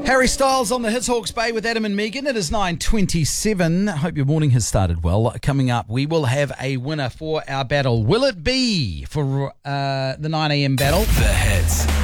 Harry Styles on the Hits Hawke's Bay with Adam and Megan. It is 9:27. I hope your morning has started well. Coming up, we will have a winner for our battle. Will it be for the 9 a.m. battle? The Hits.